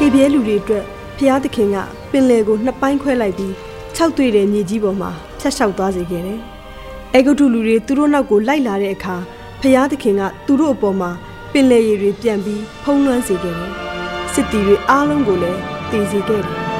ဟေပြဲလူတွေအတွက်ဖျားသခင်ကပင်လယ်ကိုနှစ်ပိုင်းခွဲလိုက်ပြီး၆တွေ့တဲ့မြေကြီးပေါ်မှာဖြတ်လျှောက်သွားစေခဲ့တယ်။အေဂုတ္တုလူတွေသူတို့နောက်ကိုလိုက်လာတဲ့အခါဖျားသခင်ကသူတို့အပေါ်မှာပင်လယ်ရေတွေပြန်ပြီးဖုံးလွှမ်းစေခဲ့တယ်။စစ်တီတွေအားလုံးကိုလည်းတည်စေခဲ့တယ်